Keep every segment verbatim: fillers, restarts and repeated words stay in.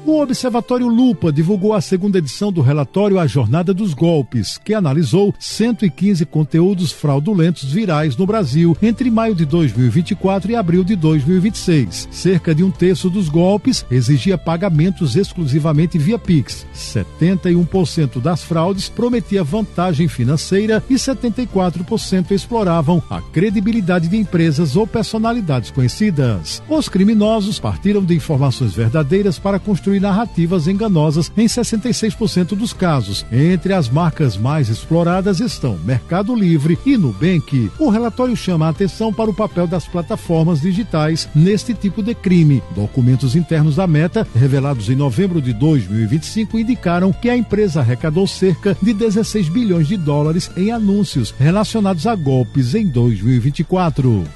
O Observatório Lupa divulgou a segunda edição do relatório A Jornada dos Golpes, que analisou cento e quinze conteúdos fraudulentos virais no Brasil entre maio de dois mil e vinte e quatro e abril de dois mil e vinte e seis. Cerca de um terço dos golpes exigia pagamentos exclusivamente via Pix. setenta e um por cento das fraudes prometia vantagem financeira e setenta e quatro por cento exploravam a credibilidade de empresas ou personalidades conhecidas. Os criminosos partiram de informações verdadeiras para construir narrativas enganosas em sessenta e seis por cento dos casos. Entre as marcas mais exploradas estão Mercado Livre e Nubank. O relatório chama a atenção para o papel das plataformas digitais neste tipo de crime. Documentos internos da Meta, revelados em novembro de dois mil e vinte e cinco, indicaram que a empresa arrecadou cerca de dezesseis bilhões de dólares em anúncios relacionados a golpes em dois mil e vinte e quatro.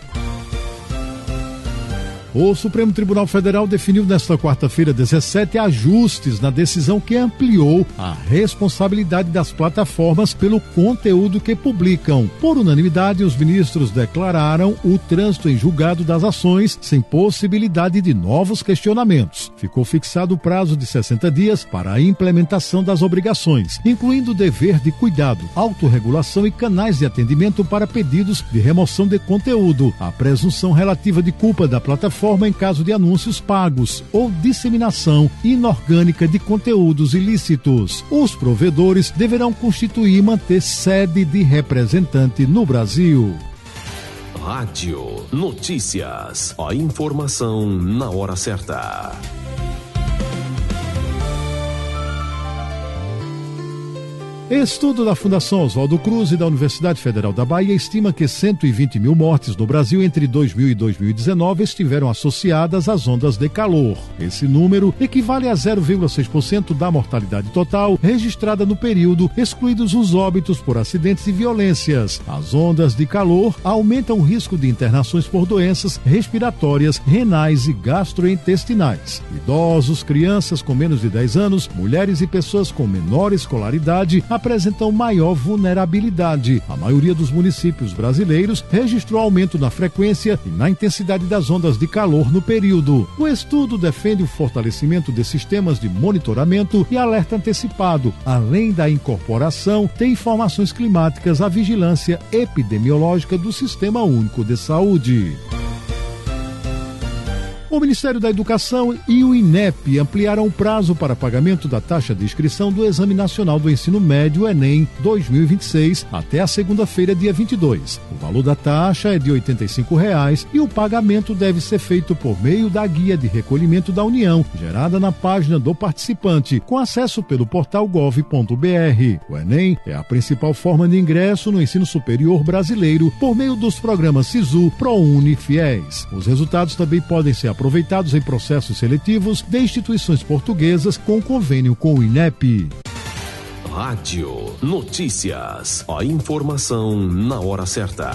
O Supremo Tribunal Federal definiu nesta quarta-feira dezessete ajustes na decisão que ampliou a responsabilidade das plataformas pelo conteúdo que publicam. Por unanimidade, os ministros declararam o trânsito em julgado das ações sem possibilidade de novos questionamentos. Ficou fixado o prazo de sessenta dias para a implementação das obrigações, incluindo o dever de cuidado, autorregulação e canais de atendimento para pedidos de remoção de conteúdo, a presunção relativa de culpa da plataforma em caso de anúncios pagos ou disseminação inorgânica de conteúdos ilícitos. Os provedores deverão constituir e manter sede de representante no Brasil. Rádio Notícias. A informação na hora certa. Estudo da Fundação Oswaldo Cruz e da Universidade Federal da Bahia estima que cento e vinte mil mortes no Brasil entre dois mil e dois mil e dezenove estiveram associadas às ondas de calor. Esse número equivale a zero vírgula seis por cento da mortalidade total registrada no período, excluídos os óbitos por acidentes e violências. As ondas de calor aumentam o risco de internações por doenças respiratórias, renais e gastrointestinais. Idosos, crianças com menos de dez anos, mulheres e pessoas com menor escolaridade apresentam maior vulnerabilidade. A maioria dos municípios brasileiros registrou aumento na frequência e na intensidade das ondas de calor no período. O estudo defende o fortalecimento de sistemas de monitoramento e alerta antecipado, além da incorporação de informações climáticas à vigilância epidemiológica do Sistema Único de Saúde. O Ministério da Educação e o INEP ampliaram o prazo para pagamento da taxa de inscrição do Exame Nacional do Ensino Médio, Enem, dois mil e vinte e seis, até a segunda-feira, dia vinte e dois. O valor da taxa é de oitenta e cinco reais e o pagamento deve ser feito por meio da guia de recolhimento da União, gerada na página do participante, com acesso pelo portal gov ponto br. O Enem é a principal forma de ingresso no ensino superior brasileiro por meio dos programas SISU, ProUni e FIES. Os resultados também podem ser aproveitados em processos seletivos de instituições portuguesas com convênio com o INEP. Rádio Notícias. A informação na hora certa.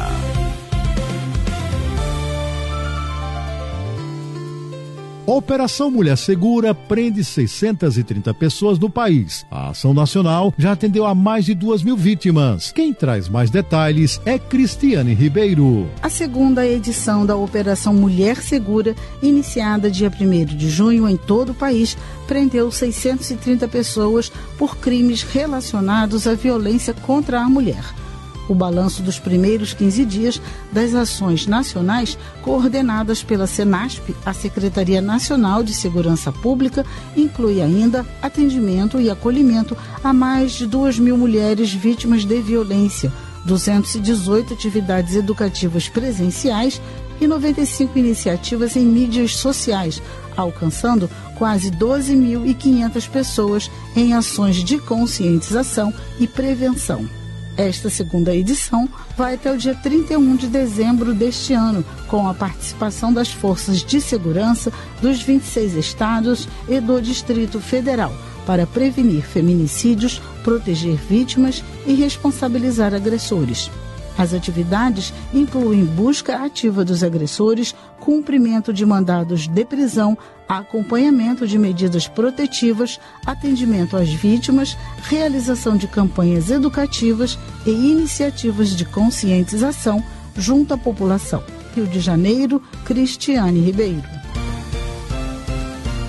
Operação Mulher Segura prende seiscentas e trinta pessoas no país. A ação nacional já atendeu a mais de duas mil vítimas. Quem traz mais detalhes é Cristiane Ribeiro. A segunda edição da Operação Mulher Segura, iniciada dia primeiro de junho em todo o país, prendeu seiscentas e trinta pessoas por crimes relacionados à violência contra a mulher. O balanço dos primeiros quinze dias das ações nacionais coordenadas pela Senasp, a Secretaria Nacional de Segurança Pública, inclui ainda atendimento e acolhimento a mais de duas mil mulheres vítimas de violência, duzentas e dezoito atividades educativas presenciais e noventa e cinco iniciativas em mídias sociais, alcançando quase doze mil e quinhentas pessoas em ações de conscientização e prevenção. Esta segunda edição vai até o dia trinta e um de dezembro deste ano, com a participação das forças de segurança dos vinte e seis estados e do Distrito Federal, para prevenir feminicídios, proteger vítimas e responsabilizar agressores. As atividades incluem busca ativa dos agressores, cumprimento de mandados de prisão, acompanhamento de medidas protetivas, atendimento às vítimas, realização de campanhas educativas e iniciativas de conscientização junto à população. Rio de Janeiro, Cristiane Ribeiro.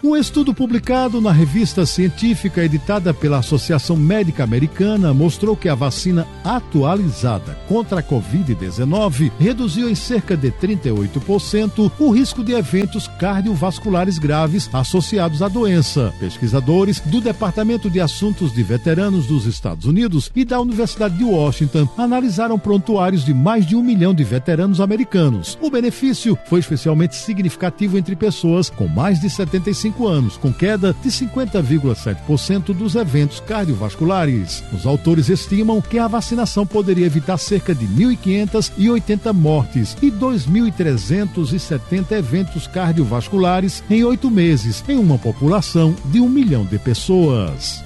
Um estudo publicado na revista científica editada pela Associação Médica Americana mostrou que a vacina atualizada contra a covid dezenove reduziu em cerca de trinta e oito por cento o risco de eventos cardiovasculares graves associados à doença. Pesquisadores do Departamento de Assuntos de Veteranos dos Estados Unidos e da Universidade de Washington analisaram prontuários de mais de um milhão de veteranos americanos. O benefício foi especialmente significativo entre pessoas com mais de setenta e cinco anos, com queda de cinquenta vírgula sete por cento dos eventos cardiovasculares. Os autores estimam que a vacinação poderia evitar cerca de mil quinhentas e oitenta mortes e dois mil trezentos e setenta eventos cardiovasculares em oito meses, em uma população de um milhão de pessoas.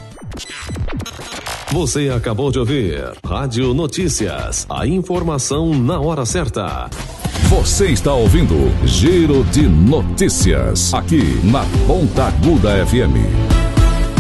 Você acabou de ouvir Rádio Notícias, a informação na hora certa. Você está ouvindo Giro de Notícias, aqui na Ponta Aguda F M.